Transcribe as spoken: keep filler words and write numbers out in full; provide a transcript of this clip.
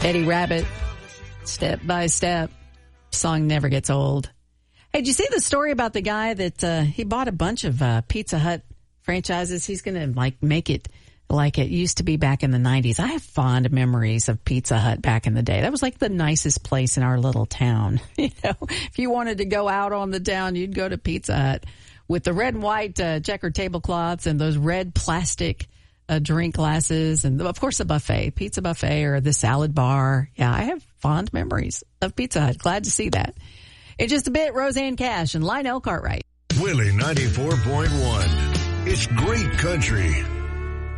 Eddie Rabbitt, Step by Step. Song never gets old. Hey, did you see the story about the guy that uh, he bought a bunch of uh, Pizza Hut franchises? He's going to like make it like it used to be back in the nineties. I have fond memories of Pizza Hut back in the day. That was like the nicest place in our little town. You know, if you wanted to go out on the town, you'd go to Pizza Hut with the red and white uh, checkered tablecloths and those red plastic uh, drink glasses. And of course, the buffet, pizza buffet or the salad bar. Yeah, I have fond memories of Pizza Hut. Glad to see that. In just a bit, Roseanne Cash and Lionel Cartwright. Willie ninety-four point one. It's great country.